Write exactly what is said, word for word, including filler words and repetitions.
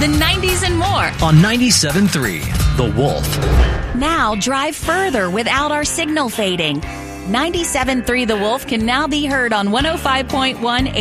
the nineties, and more. On ninety-seven point three, The Wolf. Now drive further without our signal fading. ninety-seven point three The Wolf can now be heard on one oh five point one